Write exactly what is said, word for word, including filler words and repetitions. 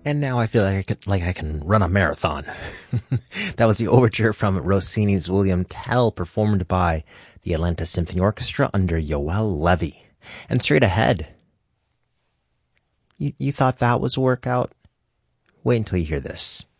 And now I feel like I could, like I can run a marathon. That was the overture from Rossini's William Tell, performed by the Atlanta Symphony Orchestra under Yoel Levy. And straight ahead, you, you thought that was a workout? Wait until you hear this.